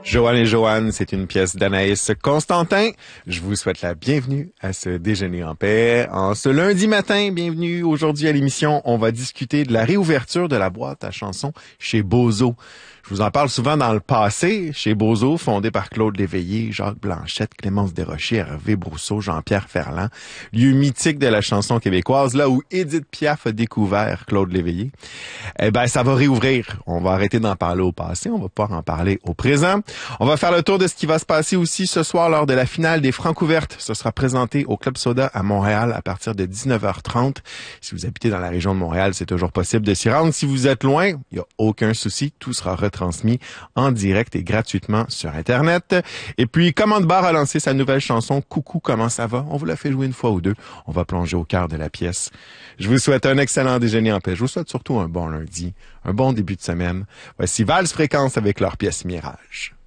Joanne et Joanne, c'est une pièce d'Anaïs Constantin. Je vous souhaite la bienvenue à ce Déjeuner en paix. En ce lundi matin, bienvenue aujourd'hui à l'émission. On va discuter de la réouverture de la boîte à chansons chez Bozo. Je vous en parle souvent dans le passé. Chez Bozo, fondé par Claude Léveillé, Jacques Blanchette, Clémence Desrochers, Hervé Brousseau, Jean-Pierre Ferland. Lieu mythique de la chanson québécoise, là où Édith Piaf a découvert Claude Léveillé. Eh ben, ça va réouvrir. On va arrêter d'en parler au passé. On va pouvoir en parler au présent. On va faire le tour de ce qui va se passer aussi ce soir lors de la finale des Francouvertes. Ce sera présenté au Club Soda à Montréal à partir de 19h30. Si vous habitez dans la région de Montréal, c'est toujours possible de s'y rendre. Si vous êtes loin, il n'y a aucun souci. Tout sera retransmis en direct et gratuitement sur Internet. Et puis, Commande Bar a lancé sa nouvelle chanson « Coucou, comment ça va ?» On vous l'a fait jouer une fois ou deux. On va plonger au cœur de la pièce. Je vous souhaite un excellent déjeuner en paix. Je vous souhaite surtout un bon lundi, un bon début de semaine. Voici Vals Fréquence avec leur pièce Mirage.